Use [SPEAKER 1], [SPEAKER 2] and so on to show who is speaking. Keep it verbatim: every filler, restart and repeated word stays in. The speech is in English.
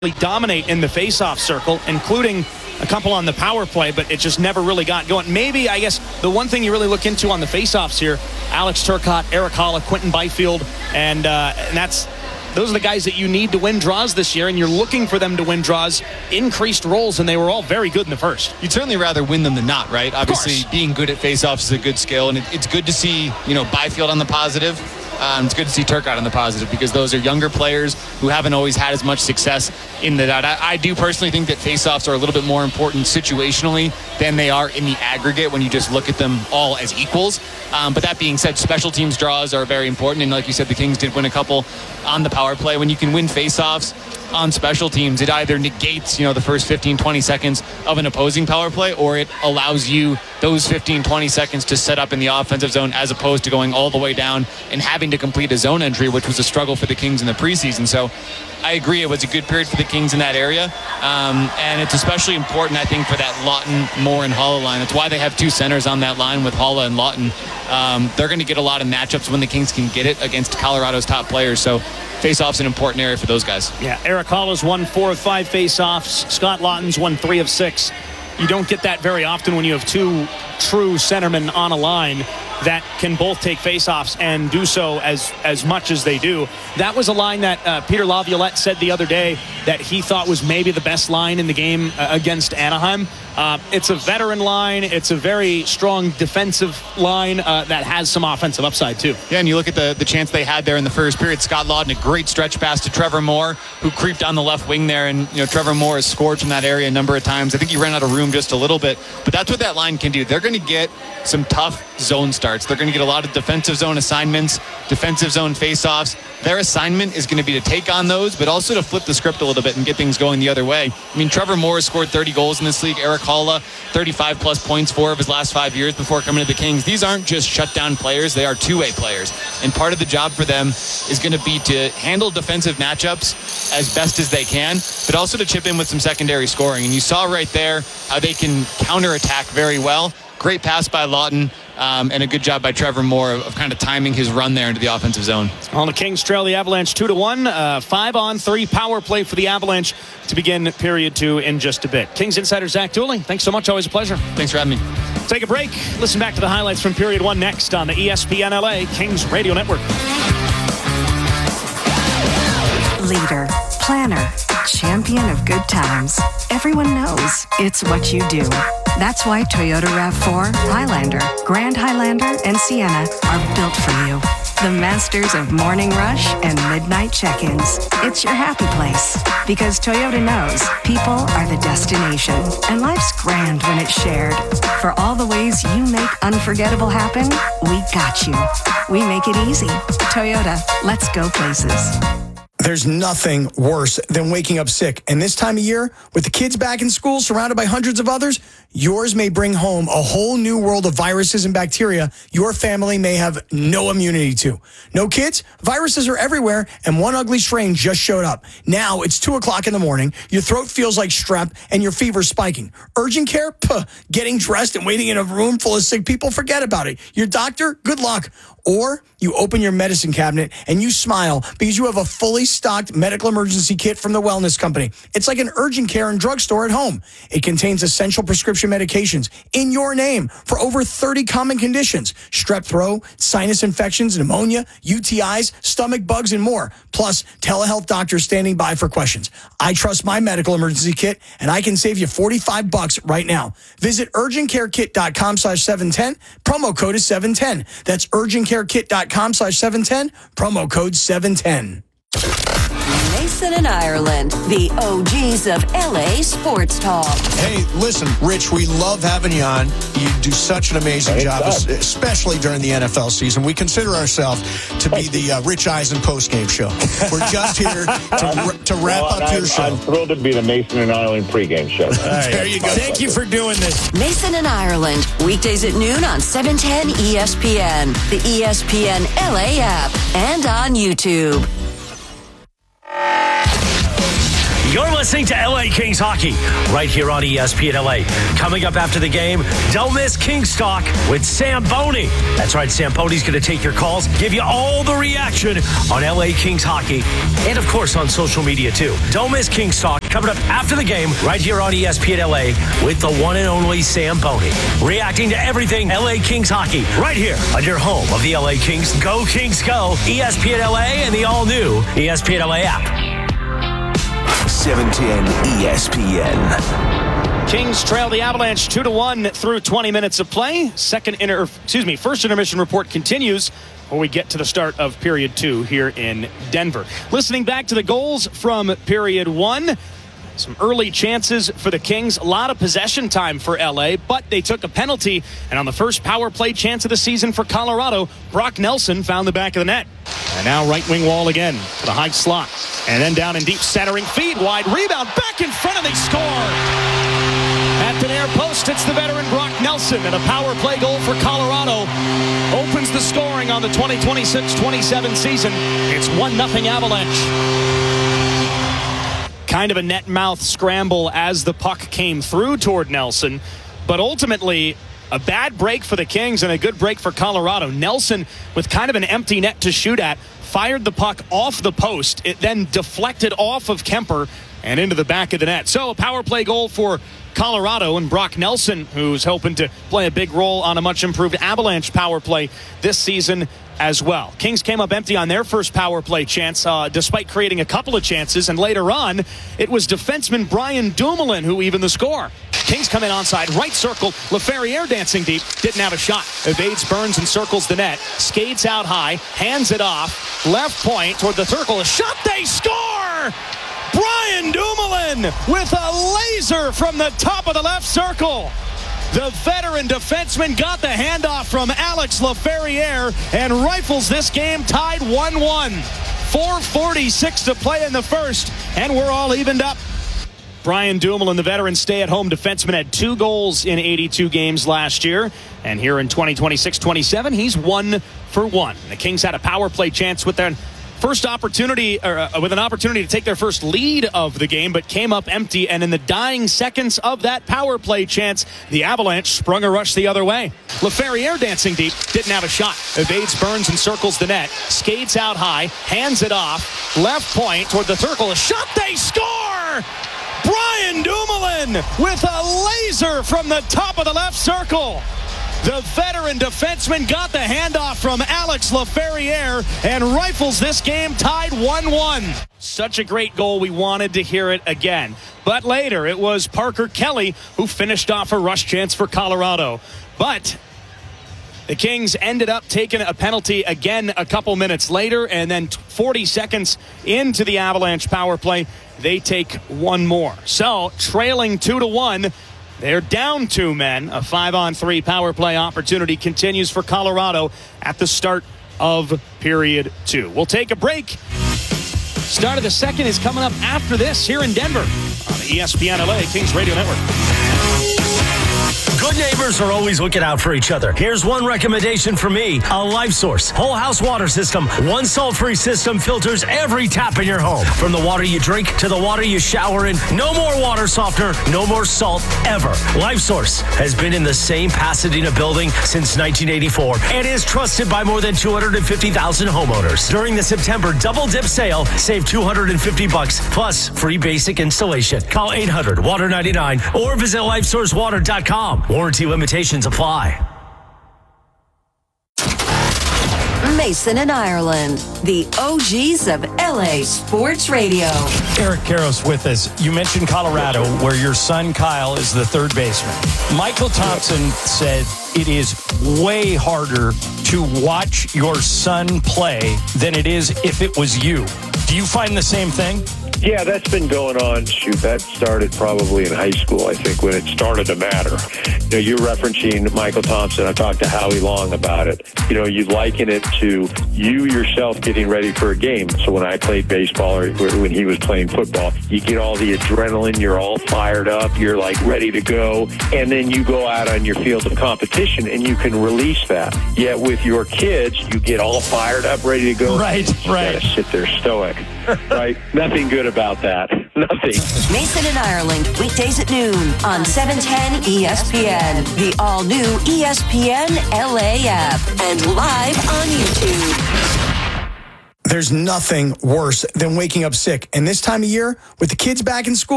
[SPEAKER 1] dominate in the face-off circle, including a couple on the power play, but it just never really got going. Maybe, I guess, the one thing you really look into on the face-offs here, Alex Turcotte, Erik Haula, Quinton Byfield, and, uh, and that's those are the guys that you need to win draws this year, and you're looking for them to win draws, increased roles, and they were all very good in the first.
[SPEAKER 2] You'd certainly rather win them than not, right? Obviously, being good at face-offs is a good skill, and it, it's good to see, you know, Byfield on the positive. Um, it's good to see Turcotte on the positive because those are younger players who haven't always had as much success in the dot. I, I do personally think that faceoffs are a little bit more important situationally than they are in the aggregate when you just look at them all as equals. Um, but that being said, special teams draws are very important. And like you said, the Kings did win a couple on the power play. When you can win faceoffs on special teams, it either negates, you know, the first fifteen, twenty seconds of an opposing power play, or it allows you those fifteen, twenty seconds to set up in the offensive zone as opposed to going all the way down and having to complete a zone entry, which was a struggle for the Kings in the preseason. So I agree, it was a good period for the Kings in that area. Um, and it's especially important, I think, for that Lawton, Moore, and Haula line. That's why they have two centers on that line with Haula and Lawton. Um, they're going to get a lot of matchups when the Kings can get it against Colorado's top players. So face-off's an important area for those guys.
[SPEAKER 1] Yeah, Erik Haula's won four of five face-offs. Scott Lawton's won three of six. You don't get that very often when you have two true centermen on a line that can both take face-offs and do so as as much as they do. That was a line that uh, Peter Laviolette said the other day that he thought was maybe the best line in the game uh, against Anaheim. Uh, it's a veteran line. It's a very strong defensive line uh, that has some offensive upside too.
[SPEAKER 2] Yeah, and you look at the, the chance they had there in the first period. Scott Lawton, a great stretch pass to Trevor Moore, who creeped on the left wing there. And, you know, Trevor Moore has scored from that area a number of times. I think he ran out of room just a little bit. But that's what that line can do. They're going to get some tough zone starts. They're going to get a lot of defensive zone assignments, defensive zone face-offs. Their assignment is going to be to take on those, but also to flip the script a little bit and get things going the other way. I mean, Trevor Moore has scored thirty goals in this league. Erik Haula, thirty-five plus points, four of his last five years before coming to the Kings. These aren't just shutdown players. They are two-way players. And part of the job for them is going to be to handle defensive matchups as best as they can, but also to chip in with some secondary scoring. And you saw right there how they can counterattack very well. Great pass by Lawton, um, and a good job by Trevor Moore of, of kind of timing his run there into the offensive zone.
[SPEAKER 1] On the Kings trail the Avalanche two to one. Uh, five on three power play for the Avalanche to begin period two in just a bit. Kings insider Zach Dooley, thanks so much. Always a pleasure.
[SPEAKER 2] Thanks for having me.
[SPEAKER 1] Take a break. Listen back to the highlights from period one next on the E S P N L A Kings Radio Network.
[SPEAKER 3] Leader, planner, champion of good times. Everyone knows it's what you do. That's why Toyota RAV four, Highlander, Grand Highlander, and Sienna are built for you. The masters of morning rush and midnight check-ins. It's your happy place. Because Toyota knows people are the destination. And life's grand when it's shared. For all the ways you make unforgettable happen, we got you. We make it easy. Toyota, let's go places.
[SPEAKER 4] There's nothing worse than waking up sick. And this time of year, with the kids back in school, surrounded by hundreds of others, yours may bring home a whole new world of viruses and bacteria your family may have no immunity to. No kids? Viruses are everywhere, and one ugly strain just showed up. Now it's two o'clock in the morning, your throat feels like strep, and your fever's spiking. Urgent care? Puh. Getting dressed and waiting in a room full of sick people? Forget about it. Your doctor? Good luck. Or you open your medicine cabinet and you smile because you have a fully stocked medical emergency kit from the Wellness Company. It's like an urgent care and drugstore at home. It contains essential prescription medications in your name for over thirty common conditions: strep throat, sinus infections, pneumonia, U T Is, stomach bugs, and more. Plus, telehealth doctors standing by for questions. I trust my medical emergency kit, and I can save you forty-five bucks right now. Visit urgentcarekit.com slash 710. Promo code is seven ten. That's urgentcarekit.com slash 710. Promo code seven ten.
[SPEAKER 5] Mason and Ireland, the O Gs of L A sports talk.
[SPEAKER 6] Hey, listen, Rich, we love having you on. You do such an amazing
[SPEAKER 7] Thanks,
[SPEAKER 6] job,
[SPEAKER 7] God.
[SPEAKER 6] especially during the N F L season. We consider ourselves to be the uh, Rich Eisen postgame show. We're just here to, to wrap
[SPEAKER 7] well,
[SPEAKER 6] up
[SPEAKER 7] I'm,
[SPEAKER 6] your show.
[SPEAKER 7] I'm thrilled to be the Mason and Ireland pregame show.
[SPEAKER 6] Right. There you go.
[SPEAKER 4] Thank you for doing this.
[SPEAKER 5] Mason and Ireland, weekdays at noon on seven ten E S P N, the E S P N L A app, and on YouTube.
[SPEAKER 8] You're listening to L A Kings Hockey right here on E S P N L A. Coming up after the game, don't miss Kings Talk with Sam Boney. That's right, Sam Boney's going to take your calls, give you all the reaction on L A Kings Hockey, and of course on social media too. Don't miss Kings Talk coming up after the game right here on E S P N L A with the one and only Sam Boney. Reacting to everything L A Kings Hockey right here on your home of the L A Kings. Go Kings Go, E S P N L A and the all-new E S P N L A app.
[SPEAKER 9] seven ten E S P N.
[SPEAKER 1] Kings trail the Avalanche two to one through twenty minutes of play. Second inter, excuse me, first intermission report continues before we get to the start of period two here in Denver. Listening back to the goals from period one. Some early chances for the Kings. A lot of possession time for L A, but they took a penalty. And on the first power play chance of the season for Colorado, Brock Nelson found the back of the net. And now right wing wall again for the high slot. And then down in deep centering feed. Wide rebound. Back in front and they score. At the near post, it's the veteran Brock Nelson. And a power play goal for Colorado opens the scoring on the twenty twenty-six twenty-seven season. It's one nothing Avalanche. Kind of a net mouth scramble as the puck came through toward Nelson. But ultimately, a bad break for the Kings and a good break for Colorado. Nelson, with kind of an empty net to shoot at, fired the puck off the post. It then deflected off of Kemper and into the back of the net. So a power play goal for Colorado, and Brock Nelson, who's hoping to play a big role on a much improved Avalanche power play this season as well. Kings came up empty on their first power play chance, uh, despite creating a couple of chances, and later on, it was defenseman Brian Dumoulin who evened the score. Kings come in onside, right circle, LaFerriere dancing deep, didn't have a shot. Evades Burns and circles the net, skates out high, hands it off, left point toward the circle, a shot, they score! Brian Dumoulin with a laser from the top of the left circle. The veteran defenseman got the handoff from Alex LaFerriere and rifles this game tied one one. four forty-six to play in the first, and we're all evened up. Brian Dumoulin, the veteran stay-at-home defenseman, had two goals in eighty-two games last year. And here in twenty twenty-six twenty-seven, he's one for one. The Kings had a power play chance with their first opportunity, or uh, with an opportunity to take their first lead of the game, but came up empty. And in the dying seconds of that power play chance, the Avalanche sprung a rush the other way. LaFerriere dancing deep, didn't have a shot. Evades Burns and circles the net, skates out high, hands it off, left point toward the circle, a shot, they score! Brian Dumoulin with a laser from the top of the left circle. The veteran defenseman got the handoff from Alex LaFerriere and rifles this game tied one one. Such a great goal, we wanted to hear it again. But later, it was Parker Kelly who finished off a rush chance for Colorado. But the Kings ended up taking a penalty again a couple minutes later, and then forty seconds into the Avalanche power play, they take one more. So, trailing two to one, they're down two men. A five-on-three power play opportunity continues for Colorado at the start of period two. We'll take a break. Start of the second is coming up after this here in Denver on the E S P N L A Kings Radio Network.
[SPEAKER 8] Good neighbors are always looking out for each other. Here's one recommendation from me. A LifeSource whole house water system. One salt-free system filters every tap in your home. From the water you drink to the water you shower in. No more water softener, no more salt ever. LifeSource has been in the same Pasadena building since nineteen eighty-four and is trusted by more than two hundred fifty thousand homeowners. During the September double dip sale, save two hundred fifty bucks plus free basic installation. Call eight hundred water ninety-nine or visit life source water dot com. Warranty limitations apply.
[SPEAKER 5] Mason and Ireland, the O Gs of L A Sports Radio.
[SPEAKER 10] Eric Karros with us. You mentioned Colorado, where your son Kyle is the third baseman. Michael Thompson said it is way harder to watch your son play than it is if it was you. Do you find the same thing?
[SPEAKER 7] Yeah, that's been going on. Shoot, that started probably in high school, I think, when it started to matter. You know, you're referencing Michael Thompson. I talked to Howie Long about it. You know, you liken it to you yourself getting ready for a game. So when I played baseball or when he was playing football, you get all the adrenaline. You're all fired up. You're like ready to go. And then you go out on your field of competition and you can release that. Yet with your kids, you get all fired up, ready to go.
[SPEAKER 10] Right,
[SPEAKER 7] you
[SPEAKER 10] right.
[SPEAKER 7] gotta sit there stoic. Right? Nothing good about that. Nothing.
[SPEAKER 5] Mason and Ireland, weekdays at noon on seven ten E S P N, the all-new E S P N L A app, and live on YouTube.
[SPEAKER 4] There's nothing worse than waking up sick. And this time of year, with the kids back in school,